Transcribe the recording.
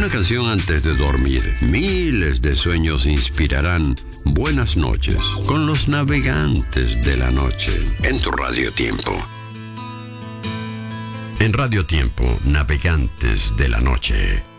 Una canción antes de dormir. Miles de sueños inspirarán buenas noches con los navegantes de la noche en tu Radio Tiempo. En Radio Tiempo, Navegantes de la Noche.